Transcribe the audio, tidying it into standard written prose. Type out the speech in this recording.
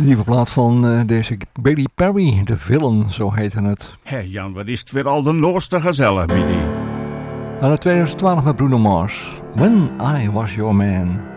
Nieuwe plaat van deze Katy Perry, The Villain, zo heette het. Hé Jan, wat is het weer al de noorste gezellig, Midi. Uit 2012 met Bruno Mars, When I Was Your Man.